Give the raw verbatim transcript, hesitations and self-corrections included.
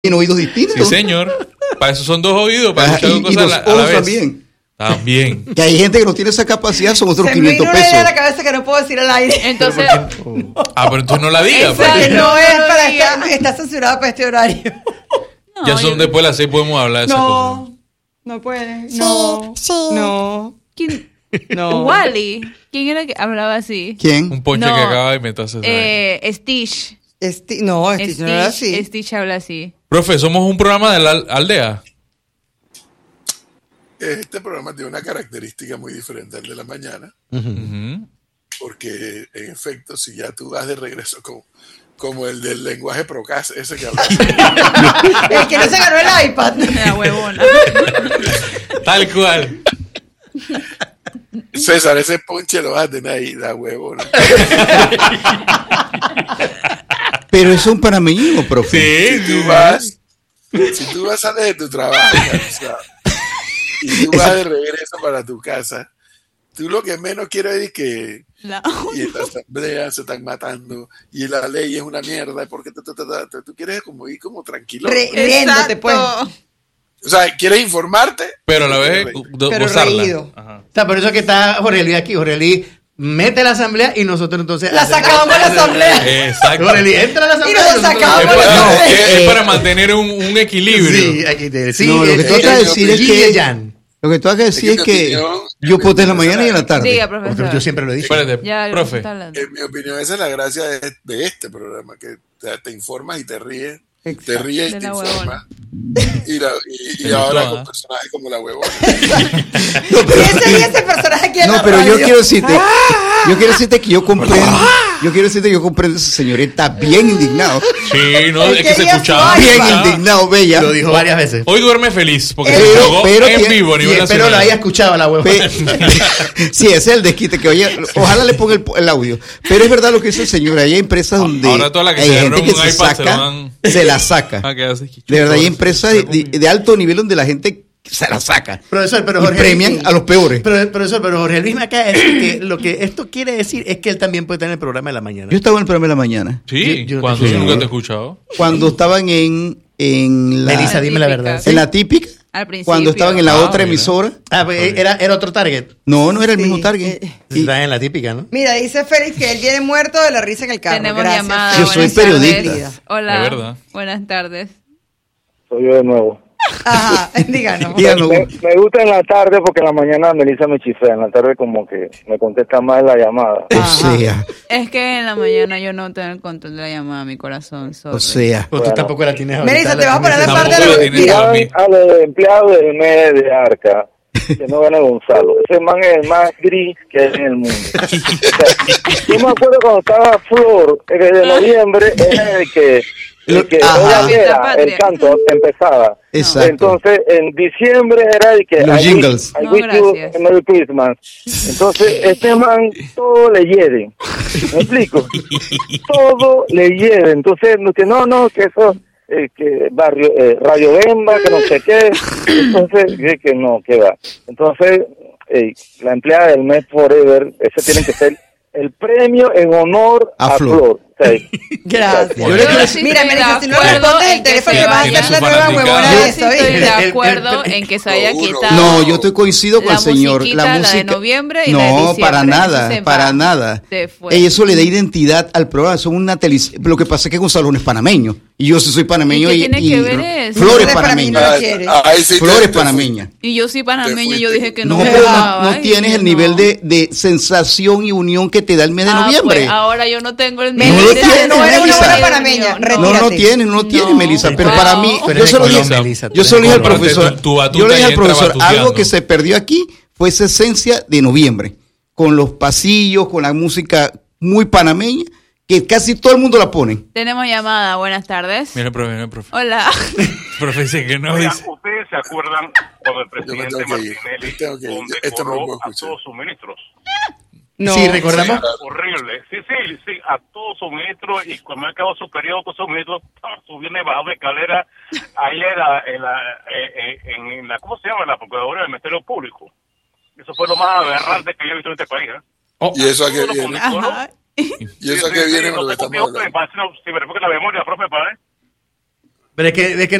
en oídos distintos. Sí, señor. Para eso son dos oídos, para Ah, escuchar y, dos y cosas los a la, a la ojos vez. también. También. Que hay gente que no tiene esa capacidad, son otros Se quinientos me vino una idea a la pesos. cabeza que no puedo decir al aire. Entonces, Ah, pero entonces no la digas. Exacto. Porque no es no lo para diga. estar, está censurada para este horario. no, Ya son yo- después de las seis, podemos hablar de esas cosas. No, no puede. No, no, ¿Quién? no. Wally. ¿Quién era que hablaba así? ¿Quién? Un ponche No. que acaba de inventarse. esa vaina. Eh, Stitch. Esti- no, Stitch no era así. Stitch habla así. Profe, somos un programa de la al- aldea. Este programa tiene una característica muy diferente al de la mañana, Ujú. porque en efecto, si ya tú vas de regreso como, como el del lenguaje procas, ese que hablas, El que no se ganó el iPad. La huevona. Tal cual. César, ese ponche lo vas a tener ahí, da huevo, ¿no? Pero es un panameñismo, profe. Sí, Si tú vas, si tú vas sales de tu trabajo, cansado, y tú vas de regreso para tu casa, tú lo que menos quieres es que La- y en la asamblea se están matando y la ley es una mierda porque tú, tú, tú, tú, tú quieres como ir como tranquilo. Re- riéndote, pues. Exacto. O sea, quieres informarte, pero a la vez Pero do- Pero gozarla. reído. Ajá. O sea, por eso es que está Jorge Luis aquí. Jorge Luis mete la asamblea y nosotros entonces... La hacemos- sacamos de la asamblea. Exacto. Jorge Luis entra a la asamblea Y nos nosotros- sacamos. Es Vamos, para, no, es- es eh, para mantener un, un equilibrio. Sí, aquí te sí, No, lo que eh, tú acabas de eh, decir es Yin que- y Yang. Lo que tú acabas de decir Es es que mi que opinión- yo puedo en la mañana y en la tarde. Diga, Porque profesor. yo siempre lo he dicho. Espérate, Ya, lo que profe. está hablando. en mi opinión, esa es la gracia de, de este programa, que te, te informas y te ríes, te Exacto. ríes y De te la informas. huevona. Y, la, y, y Me ahora gustó, con ¿eh? personajes como la huevona. ¿Quién sería ese personaje aquí en No, la pero yo radio? quiero decirte, yo quiero decirte que yo comprendo, yo quiero decirte que yo comprendo a ese señor, él está bien indignado, Sí, no, Él es que se quería escuchaba. su bien iPad. indignado, bella. Lo dijo varias veces. Hoy duerme feliz porque Pero- se jugó pero en tiene- vivo a Y nivel espero lo nacional. haya escuchado la huevona. Pe- sí, ese es el desquite que oye, ojalá le ponga el, el audio. Pero es verdad lo que dice el señor, hay empresas donde Ahora todas las que hay se gente agarran que un se iPad se lo saca, dan. se la saca. Ah, que hace- De verdad, hay empresas de, de- de alto nivel donde la gente se la saca. Profesor, pero Y Jorge premian Luis- a los peores. Pero, profesor, pero Jorge Luis me acaba de decir que lo que esto quiere decir es que él también puede tener el programa de la mañana. Yo estaba en el programa de la mañana, Sí, Yo- yo no cuando te yo nunca escucho. te he escuchado. cuando estaban en, en la, Melissa, dime la Típica. verdad. en la típica, Al principio. cuando estaban en la Ah, otra mira. emisora. Ah, pues era, era otro target. No, no era el Sí, mismo target. eh, Y- Está en la típica, ¿no? Mira, dice Félix que él viene muerto de la risa en el carro. Tenemos Gracias. llamada. Yo soy Buenas periodista. tardes. Hola. De verdad. Buenas tardes. Soy yo de nuevo. Ajá, díganos. Díganos. Me, me gusta en la tarde porque en la mañana Melissa me chifea. En la tarde como que me contesta más la llamada. O sea, Es que en la mañana yo no tengo el control de la llamada, mi corazón. sorry. o sea. Pues tú Bueno. tampoco la tienes ahorita. Melissa, te vas a poner de Tampoco parte de la la tienes. mira, a mí. A los empleados del M E de Arca, que no gana Gonzalo. Ese man es el más gris que hay en el mundo. O sea, yo me acuerdo cuando estaba Flor, el de noviembre, era el que, el que Ajá. oigan, era, Patria. el canto empezaba. Exacto. Entonces, en diciembre era el que... Los I jingles. wish- I No, wish you gracias. a Merry Christmas. Entonces, este man todo le hiede. ¿Me explico? Todo le hiede. Entonces, no, que no, no, que eso... Eh, que barrio eh, Radio Bemba, que no sé qué, entonces que, que no, que va. Entonces, eh, la empleada del mes Forever, ese tiene que ser el premio en honor A a, Flor. Flor. O sea, Gracias. Yo le quiero- sí Mira, estoy Melissa, de si no acuerdo respondes el en que teléfono, se que vas a tiene hacer su la nueva fanaticada. huevona Yo de sí eso, estoy de ¿viste? El- el- acuerdo el- en que se haya Uno. quitado. No, yo estoy coincido con la el señor. musiquita, La la de música. noviembre y la de no, diciembre, para eso nada, se para va. nada. Se fue. Ey, eso le da identidad al programa. Son una tele- Lo que pasa es que Gonzalo no es panameño. Y yo sí soy panameño. ¿Y Y, qué tiene y que ver eso? Flores Flores panameña. panameña. quiere. Ah, ahí sí te- Flores te- panameña. Y yo soy panameña, yo dije que no, No, me pero gustaba, no, no y tienes el no. nivel de, de sensación y unión que te da el mes de Ah, noviembre. pues, ahora yo no tengo el No nivel lo de tienes, no eres una Melissa. buena panameña. No. No, Retírate. no tiene, no, tiene, No. Melissa. Pero Wow. para mí, Pero yo es se lo de dije, Colombia, Melissa, yo tú se lo eres dije al de Colombia. profesor. Tu- tu batuta Yo le dije ahí al entra profesor, batuteando. algo que se perdió aquí fue esa esencia de noviembre, con los pasillos, con la música muy panameña, que casi todo el mundo la pone. Tenemos llamada, buenas tardes. Mira, profe, mira, profe. Hola. Profe dice que no Oiga, dice. ¿ustedes se acuerdan cuando el presidente tengo que ir, Martinelli yo tengo que ir, esto no lo condecoró puedo a escuchar. todos sus ministros? No. Sí, recordamos. Horrible. Sí, sí, sí, a todos sus ministros, y cuando acabó su periodo con sus ministros, subiendo y bajando de escalera, ahí era en la, eh, eh, en la, ¿cómo se llama? La Procuraduría del Ministerio Público. Eso fue lo más aberrante que yo he visto en este país. ¿eh? Oh, ¿Y eso a qué Todo lo viene? condecoró. Ajá. ¿Y eso a Sí, qué sí, viene sí, con lo no que sé estamos por qué, hablando? para- Si me refresca la memoria, profe, para ver. Pero es que, es que